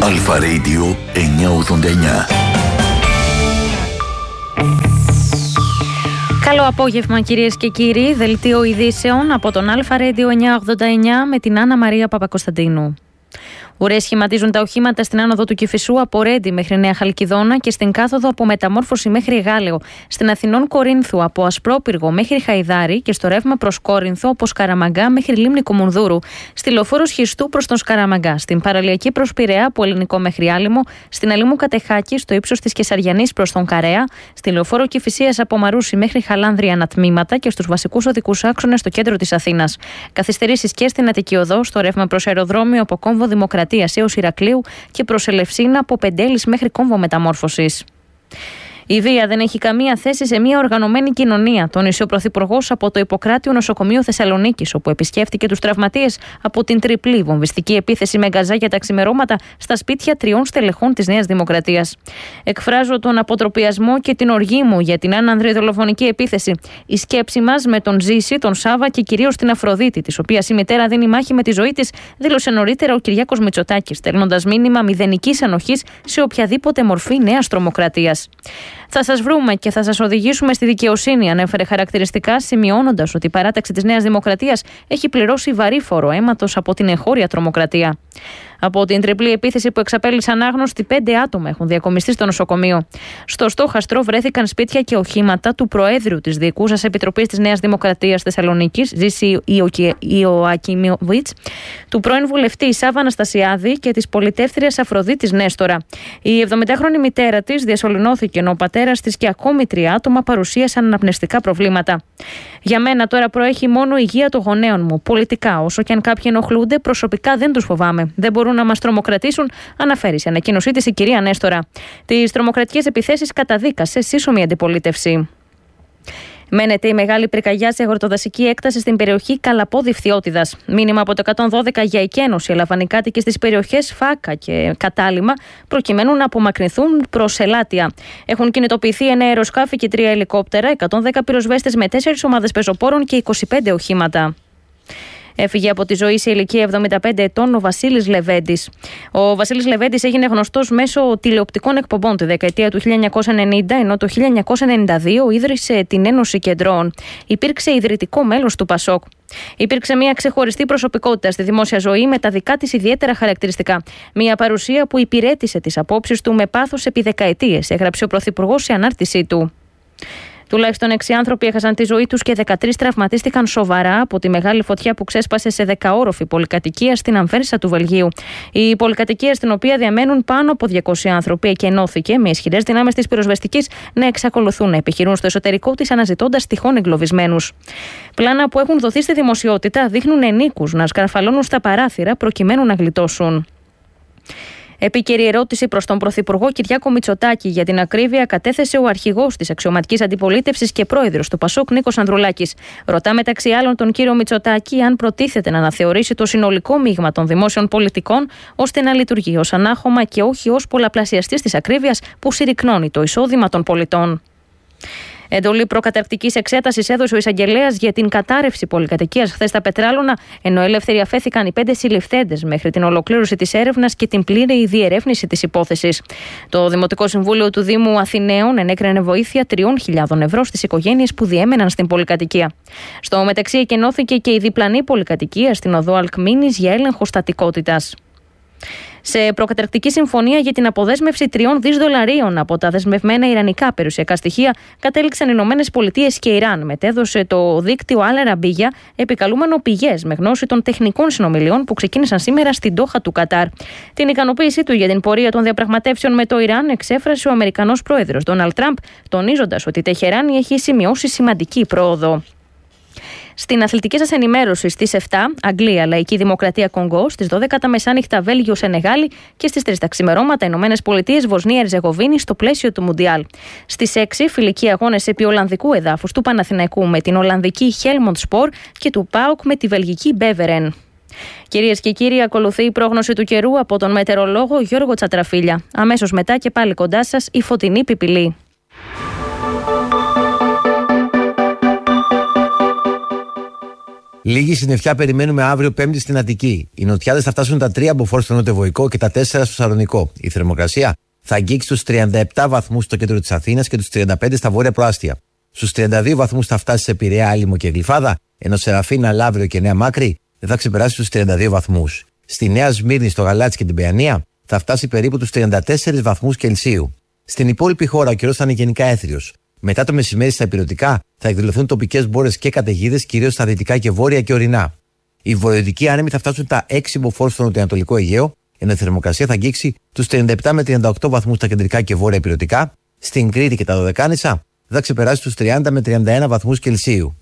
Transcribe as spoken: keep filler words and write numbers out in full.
Αλφα Radio εννιακόσια ογδόντα εννιά. Καλό απόγευμα κυρίες και κύριοι, δελτίο ειδήσεων από τον Αλφα Radio εννιακόσια ογδόντα εννιά με την Άννα Μαρία Παπακοσταντίνου. Ουρές σχηματίζουν τα οχήματα στην άνοδο του Κηφισού από Ρέντι μέχρι Νέα Χαλκιδόνα και στην κάθοδο από Μεταμόρφωση μέχρι Γάλεο, στην Αθηνών Κορίνθου από Ασπρόπυργο μέχρι Χαϊδάρη και στο ρεύμα προς Κόρινθο από Σκαραμαγκά μέχρι Λίμνη Κουμουνδούρου, στη λεωφόρο Σχιστού προς τον Σκαραμαγκά, στην παραλιακή προς Πειραιά από Ελληνικό μέχρι Άλυμο, στην Αλήμου Κατεχάκη στο ύψος της Κεσαριανής προς τον Καρέα, στη λεωφόρο Κηφισίας από Μαρούσι μέχρι Χαλάνδρια ανατμήματα και στους βασικούς οδικούς άξονες στο κέντρο της Αθήνας. Καθυστερήσεις και στην Αττική Οδό, στο ρεύμα προς αεροδρόμιο από Κόμβο Δημοκρατίας έως Ηρακλείου και προς Ελευσίνα από Πεντέλης μέχρι Κόμβο Μεταμόρφωσης. Η βία δεν έχει καμία θέση σε μια οργανωμένη κοινωνία, τόνισε ο Πρωθυπουργός από το Ιπποκράτειο Νοσοκομείο Θεσσαλονίκης, όπου επισκέφτηκε τους τραυματίες από την τριπλή βομβιστική επίθεση με γκαζάκια τα ξημερώματα στα σπίτια τριών στελεχών της Νέας Δημοκρατίας. Εκφράζω τον αποτροπιασμό και την οργή μου για την άνανδρη δολοφονική επίθεση. Η σκέψη μας με τον Ζήση, τον Σάβα και κυρίως την Αφροδίτη, της οποίας η μητέρα δίνει μάχη με τη ζωή της, δήλωσε νωρίτερα ο Κυριάκος Μητσοτάκης, στέλνοντας μήνυμα μηδενικής ανοχής σε οποιαδήποτε μορφή νέας τρομοκρατίας. Θα σας βρούμε και θα σας οδηγήσουμε στη δικαιοσύνη, ανέφερε χαρακτηριστικά, σημειώνοντας ότι η παράταξη της Νέας Δημοκρατίας έχει πληρώσει βαρύ φόρο αίματος από την εγχώρια τρομοκρατία. Από την τριπλή επίθεση που εξαπέλυσαν άγνωστοι, πέντε άτομα έχουν διακομιστεί στο νοσοκομείο. Στο στόχαστρο βρέθηκαν σπίτια και οχήματα του Προέδρου της Διοικούσας Επιτροπής της Νέας Δημοκρατίας Θεσσαλονίκης, Ζήση Ιωακιμοβίτς, του πρώην βουλευτή Σάβα Αναστασιάδη και της πολιτεύθυριας Αφροδίτης Νέστορα. Η εβδομηντάχρονη μητέρα της διασωληνώθηκε, ενώ ο πατέρας της και ακόμη τρία άτομα παρουσίασαν αναπνευστικά προβλήματα. Για μένα τώρα προέχει μόνο η υγεία των γονέων μου. Πολιτικά, όσο και αν κάποιοι ενοχλούνται, προσωπικά δεν τους φοβάμαι. Δεν μπορούν να μας τρομοκρατήσουν, αναφέρει σε ανακοίνωσή της η κυρία Νέστορα. Τις τρομοκρατικές επιθέσεις καταδίκασε σύσσωμη αντιπολίτευση. Μένεται η μεγάλη πυρκαγιά σε αγροτοδασική έκταση στην περιοχή Καλαπόδη Φθιώτιδας. Μήνυμα από το εκατόν δώδεκα για εκένωση έλαβαν οι κάτοικοι στις περιοχές Φάκα και Κατάλημα, προκειμένου να απομακρυνθούν προς Ελάτια. Έχουν κινητοποιηθεί ένα αεροσκάφη και τρία ελικόπτερα, εκατόν δέκα πυροσβέστες με τέσσερις ομάδες πεζοπόρων και είκοσι πέντε οχήματα. Έφυγε από τη ζωή σε ηλικία εβδομήντα πέντε ετών ο Βασίλης Λεβέντης. Ο Βασίλης Λεβέντης έγινε γνωστός μέσω τηλεοπτικών εκπομπών τη δεκαετία του χίλια εννιακόσια ενενήντα, ενώ το χίλια εννιακόσια ενενήντα δύο ίδρυσε την Ένωση Κεντρών. Υπήρξε ιδρυτικό μέλος του Πασόκ. Υπήρξε μια ξεχωριστή προσωπικότητα στη δημόσια ζωή με τα δικά της ιδιαίτερα χαρακτηριστικά. Μια παρουσία που υπηρέτησε τις απόψεις του με πάθος επί δεκαετίες, έγραψε ο Πρωθυπουργός σε ανάρτησή του. Τουλάχιστον έξι άνθρωποι έχασαν τη ζωή τους και δεκατρείς τραυματίστηκαν σοβαρά από τη μεγάλη φωτιά που ξέσπασε σε δεκαόροφη πολυκατοικία στην Αμβέρσα του Βελγίου. Η πολυκατοικία, στην οποία διαμένουν πάνω από διακόσιοι άνθρωποι, εκενώθηκε με ισχυρές δυνάμεις της πυροσβεστικής να εξακολουθούν να επιχειρούν στο εσωτερικό της αναζητώντας τυχόν εγκλωβισμένους. Πλάνα που έχουν δοθεί στη δημοσιότητα δείχνουν ενίκους να σκαρφαλώνουν στα παράθυρα προκειμένου να γλιτώσουν. Επίκαιρη ερώτηση προς τον Πρωθυπουργό Κυριάκο Μητσοτάκη για την ακρίβεια κατέθεσε ο αρχηγός της αξιωματικής αντιπολίτευσης και πρόεδρος του Πασόκ Νίκος Ανδρουλάκης. Ρωτά μεταξύ άλλων τον κύριο Μητσοτάκη αν προτίθεται να αναθεωρήσει το συνολικό μείγμα των δημόσιων πολιτικών ώστε να λειτουργεί ως ανάχωμα και όχι ως πολλαπλασιαστής της ακρίβειας που συρρυκνώνει το εισόδημα των πολιτών. Εντολή προκαταρκτικής εξέτασης έδωσε ο εισαγγελέας για την κατάρρευση πολυκατοικίας χθες στα Πετράλωνα, ενώ ελεύθεροι αφέθηκαν οι πέντε συλληφθέντες μέχρι την ολοκλήρωση της έρευνας και την πλήρη διερεύνηση της υπόθεσης. Το Δημοτικό Συμβούλιο του Δήμου Αθηναίων ενέκρινε βοήθεια τριών χιλιάδων ευρώ στις οικογένειες που διέμεναν στην πολυκατοικία. Στο μεταξύ, εκενώθηκε και η διπλανή πολυκατοικία στην οδό Αλκμίνης για έλεγχο στατικότητας. Σε προκαταρκτική συμφωνία για την αποδέσμευση τριών δισεκατομμυρίων δολαρίων από τα δεσμευμένα ιρανικά περιουσιακά στοιχεία κατέληξαν οι Ηνωμένες Πολιτείες και Ιράν, μετέδωσε το δίκτυο Al Arabiya, επικαλούμενο πηγές με γνώση των τεχνικών συνομιλιών που ξεκίνησαν σήμερα στην Ντόχα του Κατάρ. Την ικανοποίησή του για την πορεία των διαπραγματεύσεων με το Ιράν εξέφρασε ο Αμερικανός πρόεδρος Ντόναλντ Τραμπ, τονίζοντας ότι η Τεχεράνη έχει σημειώσει σημαντική πρόοδο. Στην αθλητική σας ενημέρωση στις επτά, Αγγλία, Λαϊκή Δημοκρατία Κονγκό, στις δώδεκα τα μεσάνυχτα Βέλγιο, Σενεγάλη και στις τρεις τα ξημερώματα Ηνωμένες Πολιτείες, Βοσνία, Ερζεγοβίνη στο πλαίσιο του Μουντιάλ. Στις έξι, φιλικοί αγώνες επί Ολλανδικού εδάφους του Παναθηναϊκού με την Ολλανδική Helmond Sport και του ΠΑΟΚ με τη Βελγική Beveren. Κυρίες και κύριοι, ακολουθεί η πρόγνωση του καιρού από τον μετεωρολόγο Γιώργο Τσατραφίλια. Αμέσως μετά και πάλι κοντά σας η φωτεινή πιπηλή. Λίγη συννεφιά περιμένουμε αύριο Πέμπτη στην Αττική. Οι νοτιάδες θα φτάσουν τα τρία μποφόρ στο νοτιοβοϊκό και τα τέσσερα στο Σαλονικό. Η θερμοκρασία θα αγγίξει στους τριάντα επτά βαθμούς στο κέντρο της Αθήνας και τους τριάντα πέντε στα βόρεια προάστια. Στους τριάντα δύο βαθμούς θα φτάσει σε Πειραιά, Άλυμο και Γλυφάδα, ενώ σε Ραφίνα, Λαύριο και Νέα Μάκρη δεν θα ξεπεράσει τους τριάντα δύο βαθμούς. Στη Νέα Σμύρνη, στο Γαλάτσι και την Παιανία θα φτάσει περίπου τους τριάντα τέσσερις βαθμούς Κελσίου. Στην υπόλοιπη χώρα ο καιρός θα είναι γενικά έθριος. Μετά το μεσημέρι στα ηπειρωτικά θα εκδηλωθούν τοπικές μπόρες και καταιγίδες, κυρίως στα δυτικά και βόρεια και ορεινά. Οι βορειοδυτικοί άνεμοι θα φτάσουν τα έξι μποφόρ στο νοτιοανατολικό Αιγαίο, ενώ η θερμοκρασία θα αγγίξει τους τριάντα επτά με τριάντα οκτώ βαθμούς στα κεντρικά και βόρεια ηπειρωτικά. Στην Κρήτη και τα Δωδεκάνησα θα ξεπεράσει τους τριάντα με τριάντα ένα βαθμούς Κελσίου.